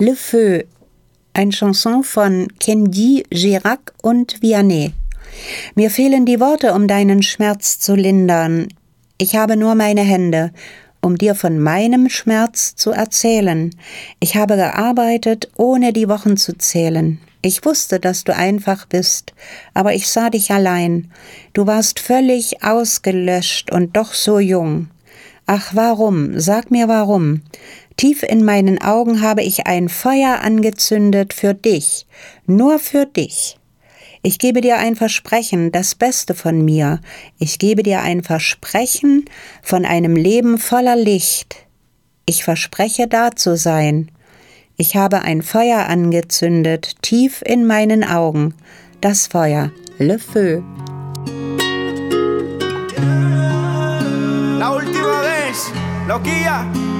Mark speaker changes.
Speaker 1: Le Feu, eine Chanson von Kenji Girac und Vianney. Mir fehlen die Worte, um deinen Schmerz zu lindern. Ich habe nur meine Hände, um dir von meinem Schmerz zu erzählen. Ich habe gearbeitet, ohne die Wochen zu zählen. Ich wusste, dass du einfach bist, aber ich sah dich allein. Du warst völlig ausgelöscht und doch so jung. Ach, warum? Sag mir warum. Tief in meinen Augen habe ich ein Feuer angezündet für dich, nur für dich. Ich gebe dir ein Versprechen, das Beste von mir. Ich gebe dir ein Versprechen von einem Leben voller Licht. Ich verspreche, da zu sein. Ich habe ein Feuer angezündet, tief in meinen Augen. Das Feuer, Le Feu.
Speaker 2: La última vez, loquilla.